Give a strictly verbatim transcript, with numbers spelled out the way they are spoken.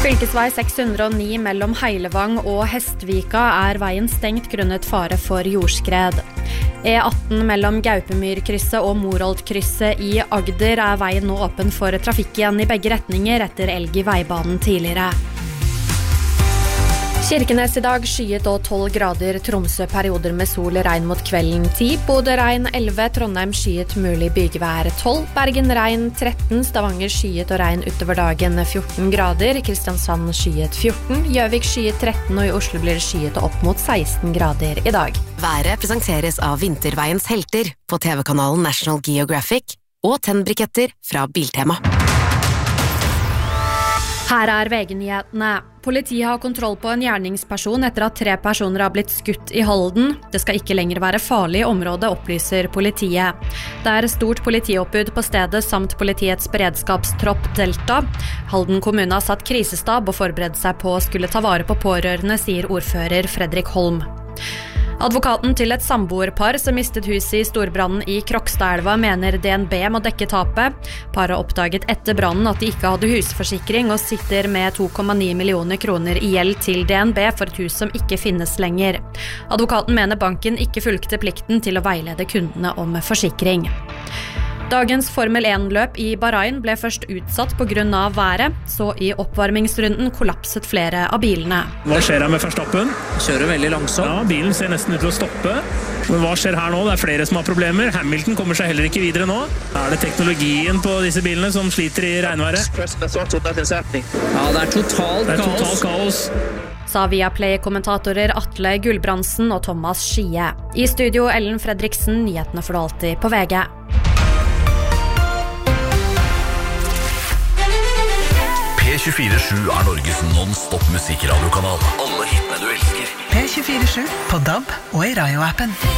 Fylkesvei seks hundre og ni mellom Heilevang og Hestvika er veien stengt grunnet fare for jordskred. E atten mellom Gaupemyrkrysset og Moroltkrysset i Agder er veien nå åpen for trafikk igjen i begge retninger etter elg i veibanen tidligere. Kirkenes i dag skyet og tolv grader, Tromsø perioder med sol regn mot kvelden ti, Bodø regn elleve, Trondheim skyet mulig bygevær tolv, Bergen regn tretten, Stavanger skyet og regn utover dagen fjorten grader, Kristiansand skyet fjorten, Gjøvik skyet tretten og i Oslo blir det skyet opp mot seksten grader i dag. Været presenteres av Vinterveiens helter på T V-kanalen National Geographic og tennbriketter fra Biltema. Her er V G-nyhetene. Politiet har kontroll på en gjerningsperson etter at tre personer har blitt skutt i Halden. Det skal ikke lenger være farlig i området, opplyser politiet. Det er stort politioppbud på stedet samt politiets beredskapstropp Delta. Halden kommune har satt krisestab og forberedt seg på å skulle ta vare på pårørende, sier ordfører Fredrik Holm. Advokaten til et samboerpar som mistet huset i storbrannen i Krokstadelva mener D N B må dekke tapet. Paret oppdaget etter brannen at de ikke hadde husforsikring og sitter med to komma ni millioner kroner i gjeld til D N B for et hus som ikke finnes lenger. Advokaten mener banken ikke fulgte plikten til å veilede kundene om forsikring. Dagens Formel én-løp i Bahrain ble først utsatt på grunn av været, så i oppvarmingsrunden kollapset flere av bilene. Hva skjer her med Verstappen? Kjører veldig langsomt. Ja, bilen ser nesten ut til å stoppe. Men hva skjer her nå? Det er flere som har problemer. Hamilton kommer seg heller ikke videre nå. Er det teknologien på disse bilene som sliter i regnværet? Ja, det er totalt Det er kaos. totalt kaos. Sa Viaplay-kommentatorer Atle Gullbrandsen og Thomas Skie. I studio Ellen Fredriksen, nyhetene får du alltid på V G. P tjuefire sju er Norges non-stop musikradiokanal. Alle hitene du elsker. P tjuefire sju på D A B og i Radio-appen.